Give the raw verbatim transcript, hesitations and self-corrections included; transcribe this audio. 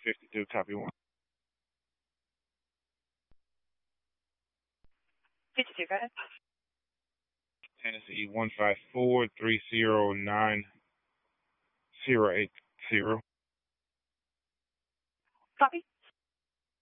fifty-two, copy one. fifty-two, go ahead. Tennessee one five four three zero nine zero eight zero. Copy.